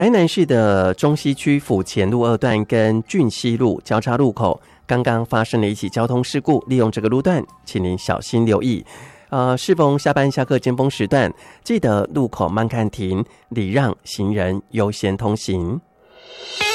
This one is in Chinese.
台南市的中西区府前路2段跟郡西路交叉路口刚刚发生了一起交通事故，利用这个路段，请您小心留意。适逢下班下课尖峰时段，记得路口慢看停，礼让行人优先通行。